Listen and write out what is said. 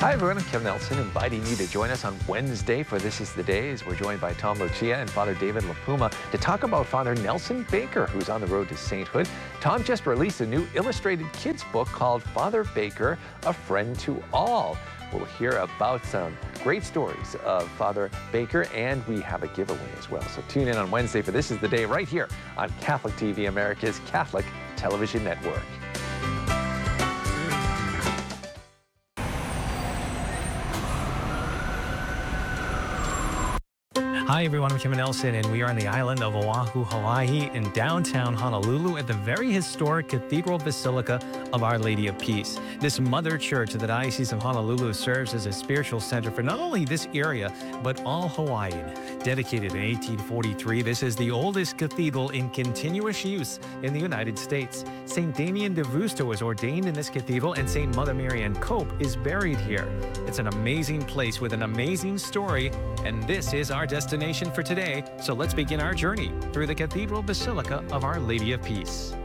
Hi everyone, I'm Kevin Nelson, inviting you to join us on Wednesday for This Is the Day, as we're joined by Tom Lucia and Father David LaPuma to talk about Father Nelson Baker, who's on the road to sainthood. Tom just released a new illustrated kids book called Father Baker, A Friend to All. We'll hear about some great stories of Father Baker, and we have a giveaway as well. So tune in on Wednesday for This Is the Day right here on Catholic TV, America's Catholic Television Network. Hi everyone, I'm Kevin Nelson, and we are on the island of Oahu, Hawaii, in downtown Honolulu at the very historic Cathedral Basilica of Our Lady of Peace. This mother church of the Diocese of Honolulu serves as a spiritual center for not only this area, but all Hawaii. Dedicated in 1843, this is the oldest cathedral in continuous use in the United States. St. Damien de Vusto was ordained in this cathedral, and St. Mother Mary Ann Cope is buried here. It's an amazing place with an amazing story, and this is our destination for today. So let's begin our journey through the Cathedral Basilica of Our Lady of Peace.